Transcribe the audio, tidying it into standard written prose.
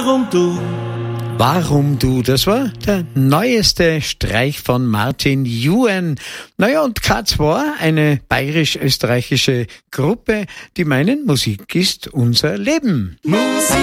Warum du? Das war der neueste Streich von Martin Juan. Naja, und K2, eine bayerisch-österreichische Gruppe, die meinen, Musik ist unser Leben.